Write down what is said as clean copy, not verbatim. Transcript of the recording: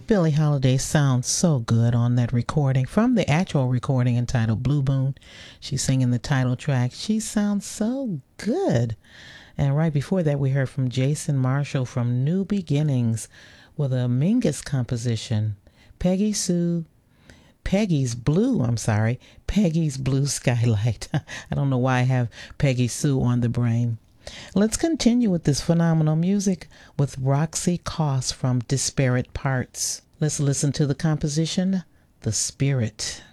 Billie Holiday sounds so good on that recording. From the actual recording entitled Blue Moon, she's singing the title track. She sounds so good. And right before that, we heard from Jason Marshall from New Beginnings with a Mingus composition, Peggy's Blue Skylight. I don't know why I have Peggy Sue on the brain. Let's continue with this phenomenal music with Roxy Coss from Disparate Parts. Let's listen to the composition, The Spirit.